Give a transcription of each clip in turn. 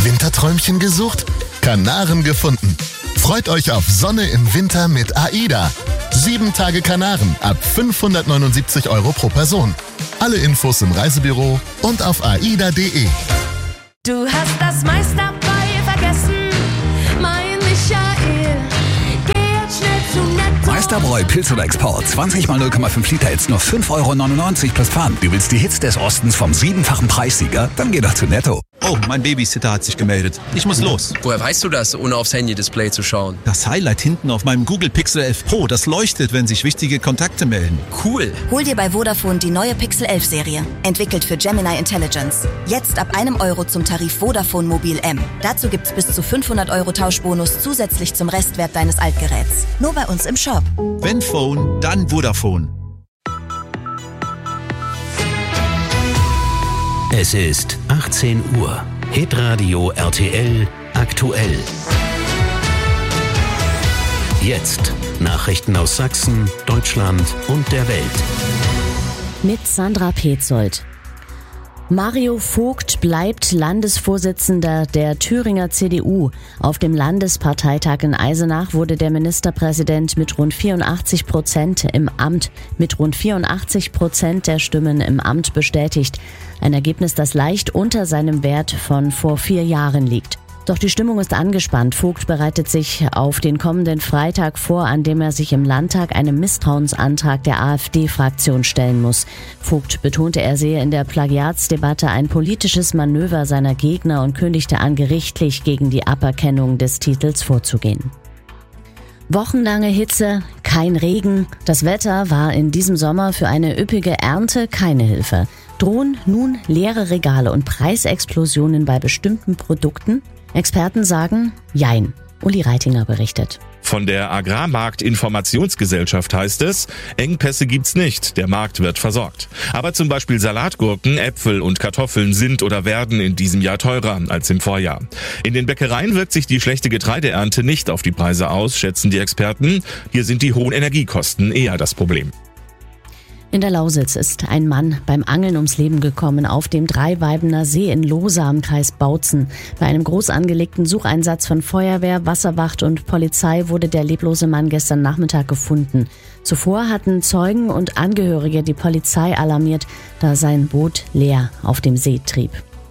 Winterträumchen gesucht? Kanaren gefunden. Freut euch auf Sonne im Winter mit AIDA. 7 Tage Kanaren ab 579 € pro Person. Alle Infos im Reisebüro und auf aida.de. Du hast das meiste dabei vergessen, mein Michael. Geh jetzt schnell zu Netto. Meisterbräu Pilz oder Export. 20 mal 0,5 Liter jetzt nur 5,99 € plus Pfand. Du willst die Hits des Ostens vom 7-fachen Preissieger? Dann geh doch zu Netto. Oh, mein Babysitter hat sich gemeldet. Ich muss los. Woher weißt du das, ohne aufs Handy-Display zu schauen? Das Highlight hinten auf meinem Google Pixel 11 Pro, das leuchtet, wenn sich wichtige Kontakte melden. Cool. Hol dir bei Vodafone die neue Pixel 11 Serie. Entwickelt für Gemini Intelligence. Jetzt ab €1 zum Tarif Vodafone Mobil M. Dazu gibt's bis zu 500 € Tauschbonus zusätzlich zum Restwert deines Altgeräts. Nur bei uns im Shop. Wenn Phone, dann Vodafone. Es ist 18 Uhr. Hitradio RTL aktuell. Jetzt Nachrichten aus Sachsen, Deutschland und der Welt. Mit Sandra Petzold. Mario Vogt bleibt Landesvorsitzender der Thüringer CDU. Auf dem Landesparteitag in Eisenach wurde der Ministerpräsident mit rund 84% der Stimmen im Amt bestätigt. Ein Ergebnis, das leicht unter seinem Wert von vor 4 Jahren liegt. Doch die Stimmung ist angespannt. Vogt bereitet sich auf den kommenden Freitag vor, an dem er sich im Landtag einem Misstrauensantrag der AfD-Fraktion stellen muss. Vogt betonte, er sehe in der Plagiatsdebatte ein politisches Manöver seiner Gegner und kündigte an, gerichtlich gegen die Aberkennung des Titels vorzugehen. Wochenlange Hitze, kein Regen. Das Wetter war in diesem Sommer für eine üppige Ernte keine Hilfe. Drohen nun leere Regale und Preisexplosionen bei bestimmten Produkten? Experten sagen, jein. Uli Reitinger berichtet. Von der Agrarmarktinformationsgesellschaft heißt es, Engpässe gibt's nicht, der Markt wird versorgt. Aber zum Beispiel Salatgurken, Äpfel und Kartoffeln sind oder werden in diesem Jahr teurer als im Vorjahr. In den Bäckereien wirkt sich die schlechte Getreideernte nicht auf die Preise aus, schätzen die Experten. Hier sind die hohen Energiekosten eher das Problem. In der Lausitz ist ein Mann beim Angeln ums Leben gekommen auf dem Dreiweibener See in Lohsa im Kreis Bautzen. Bei einem groß angelegten Sucheinsatz von Feuerwehr, Wasserwacht und Polizei wurde der leblose Mann gestern Nachmittag gefunden. Zuvor hatten Zeugen und Angehörige die Polizei alarmiert, da sein Boot leer auf dem See trieb.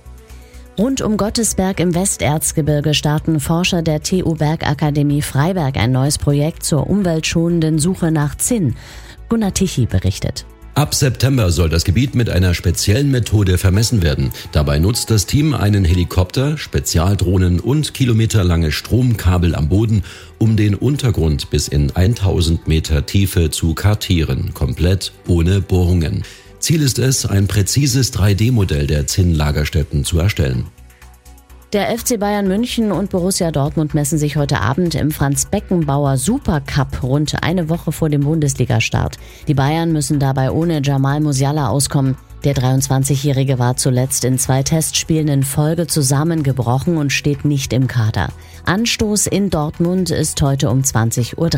Rund um Gottesberg im Westerzgebirge starten Forscher der TU Bergakademie Freiberg ein neues Projekt zur umweltschonenden Suche nach Zinn. Gunnar Tichy berichtet. Ab September soll das Gebiet mit einer speziellen Methode vermessen werden. Dabei nutzt das Team einen Helikopter, Spezialdrohnen und kilometerlange Stromkabel am Boden, um den Untergrund bis in 1000 Meter Tiefe zu kartieren, komplett ohne Bohrungen. Ziel ist es, ein präzises 3D-Modell der Zinnlagerstätten zu erstellen. Der FC Bayern München und Borussia Dortmund messen sich heute Abend im Franz-Beckenbauer Supercup rund eine Woche vor dem Bundesliga-Start. Die Bayern müssen dabei ohne Jamal Musiala auskommen. Der 23-Jährige war zuletzt in 2 Testspielen in Folge zusammengebrochen und steht nicht im Kader. Anstoß in Dortmund ist heute um 20:30 Uhr.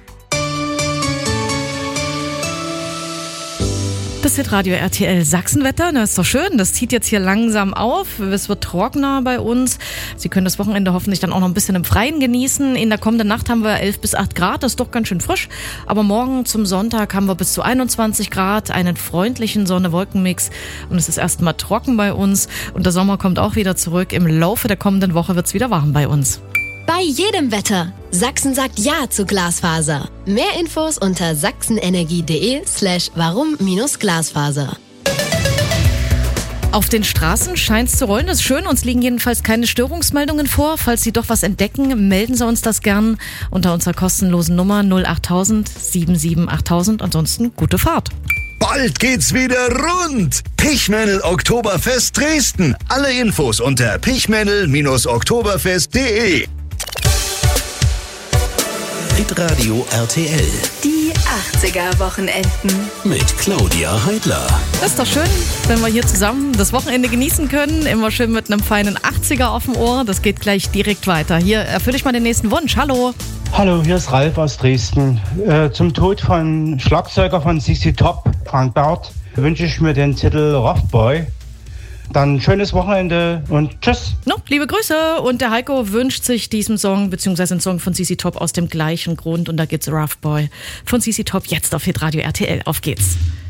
Das Hitradio RTL Sachsenwetter, das ist doch schön, das zieht jetzt hier langsam auf, es wird trockener bei uns. Sie können das Wochenende hoffentlich dann auch noch ein bisschen im Freien genießen. In der kommenden Nacht haben wir 11 bis 8 Grad, das ist doch ganz schön frisch. Aber morgen zum Sonntag haben wir bis zu 21 Grad, einen freundlichen Sonne-Wolken-Mix und es ist erstmal trocken bei uns. Und der Sommer kommt auch wieder zurück, im Laufe der kommenden Woche wird es wieder warm bei uns. Bei jedem Wetter. Sachsen sagt Ja zu Glasfaser. Mehr Infos unter sachsenenergie.de/warum-Glasfaser. Auf den Straßen scheint es zu rollen, das ist schön. Uns liegen jedenfalls keine Störungsmeldungen vor. Falls Sie doch was entdecken, melden Sie uns das gern unter unserer kostenlosen Nummer 08000 77 8000. Ansonsten gute Fahrt. Bald geht's wieder rund. Pichmännel Oktoberfest Dresden. Alle Infos unter pichmännel-oktoberfest.de. Hitradio RTL. Die 80er-Wochenenden. Mit Claudia Heidler. Das ist doch schön, wenn wir hier zusammen das Wochenende genießen können. Immer schön mit einem feinen 80er auf dem Ohr. Das geht gleich direkt weiter. Hier erfülle ich mal den nächsten Wunsch. Hallo. Hallo, hier ist Ralf aus Dresden. Zum Tod von Schlagzeuger von ZZ Top, Frank Barth, wünsche ich mir den Titel Rough Boy. Dann schönes Wochenende und tschüss. No, liebe Grüße. Und der Heiko wünscht sich diesen Song, beziehungsweise einen Song von CC Top aus dem gleichen Grund. Und da gibt's Rough Boy von CC Top jetzt auf Hitradio RTL. Auf geht's.